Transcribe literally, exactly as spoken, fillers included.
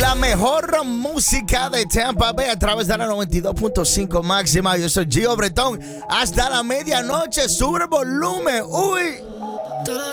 La mejor música de Tampa Bay a través de la noventa y dos punto cinco máxima. Yo soy Gio Bretón. Hasta la medianoche, sube el volumen. Uy.